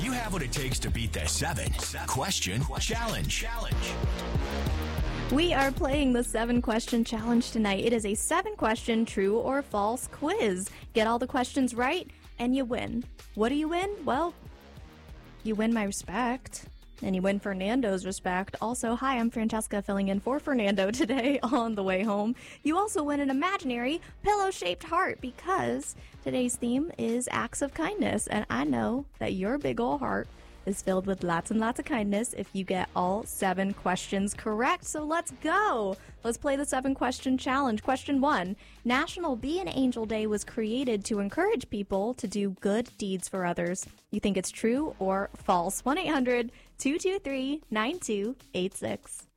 you have what it takes to beat the 7-question challenge. We are playing the 7-question challenge tonight. It is a 7-question true or false quiz. Get all the questions right and you win. What do you win? Well, you win my respect. And you win Fernando's respect. Also, hi, I'm Francesca filling in for Fernando today on the way home. You also win an imaginary pillow-shaped heart because today's theme is acts of kindness. And I know that your big ol' heart is filled with lots and lots of kindness if you get all 7 questions correct. So let's go. Let's play the 7-question challenge. Question 1. National Be an Angel Day was created to encourage people to do good deeds for others. You think it's true or false? 1-800-223-9286.